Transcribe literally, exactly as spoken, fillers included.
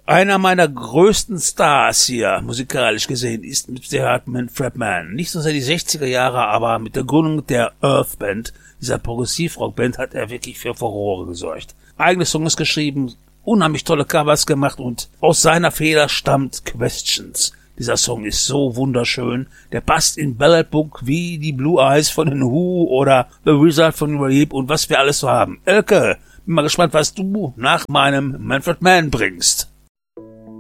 Einer meiner größten Stars hier, musikalisch gesehen, ist mit der Manfred Mann. Nicht so seit die sechziger Jahre, aber mit der Gründung der Earth Band, dieser Progressivrock-Band, hat er wirklich für Furore gesorgt. Eigene Songs geschrieben, unheimlich tolle Covers gemacht und aus seiner Feder stammt Questions. Dieser Song ist so wunderschön. Der passt in Ballad Book wie die Blue Eyes von den Who oder The Wizard von Relief und was wir alles so haben. Elke, bin mal gespannt, was du nach meinem Manfred Mann bringst.